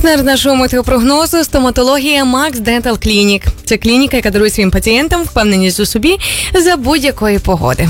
Партнер нашого метеопрогнозу – стоматологія Max Dental Clinic. Це клініка, яка дарує своїм пацієнтам впевненість у собі за будь-якої погоди.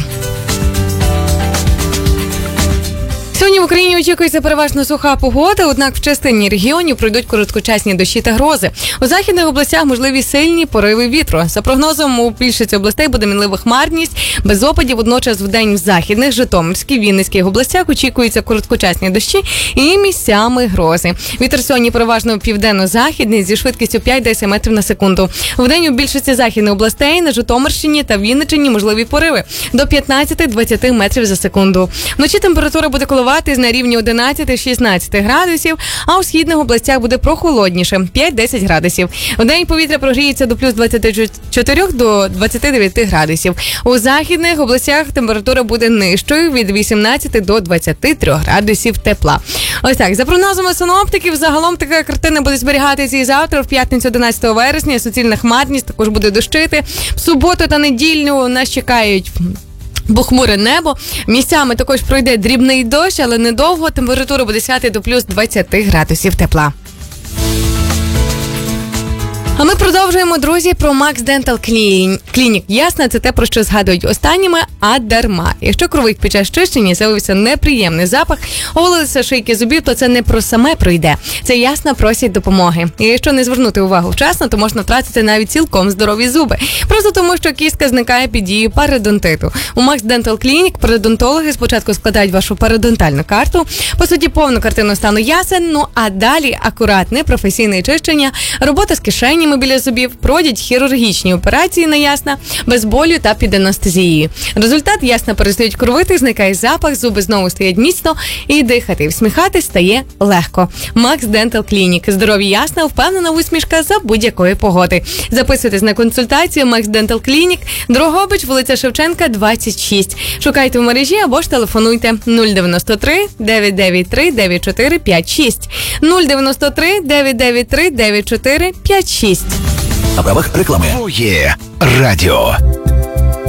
Сьогодні в Україні очікується переважно суха погода, однак в частині регіонів пройдуть короткочасні дощі та грози. У західних областях можливі сильні пориви вітру. За прогнозом, у більшості областей буде мінлива хмарність, без опадів. Водночас вдень в західних, Житомирській, Вінницьких областях очікуються короткочасні дощі і місцями грози. Вітер сьогодні переважно південно-західний зі швидкістю 5-10 метрів на секунду. Вдень у більшості західних областей на Житомирщині та Вінниччині можливі пориви до 15-20 метрів за секунду. Вночі температура буде коливатися на рівні 11-16 градусів, а у східних областях буде прохолодніше – 5-10 градусів. Вдень повітря прогріється до плюс 24 до 29 градусів. У західних областях температура буде нижчою – від 18 до 23 градусів тепла. Ось так, за прогнозами синоптиків, загалом така картина буде зберігатися і завтра, в п'ятницю 11 вересня, суцільна хмарність також буде дощити. В суботу та неділю нас чекають похмуре небо. Місцями також пройде дрібний дощ, але недовго. Температура буде сягати до плюс 20 градусів тепла. А ми продовжуємо, друзі, про Max Dental Clinic. Ясно, це те, про що згадують останніми, а дарма. Якщо кровить під час чищення з'явився неприємний запах, оголилися шийки зубів, то це не про саме пройде. Це ясно просять допомоги. І якщо не звернути увагу вчасно, то можна втратити навіть цілком здорові зуби. Просто тому, що кістка зникає під дією пародонтиту. У Max Dental Clinic пародонтологи спочатку складають вашу пародонтальну карту, по суті, повну картину стану ясен, а далі акуратне професійне чищення, робота з кишенями біля зубів, проводять хірургічні операції на ясна, без болю та під анестезією. Результат: ясна перестають кровити, зникає запах, зуби знову стоять міцно і дихати, всміхатись стає легко. Max Dental Clinic. Здорові ясна, впевнена усмішка за будь-якої погоди. Записуйтесь на консультацію Max Dental Clinic, Дрогобич, вулиця Шевченка, 26. Шукайте в мережі або ж телефонуйте 093 993 9456. 093 993 9456. На правах реклами. Твоє радіо.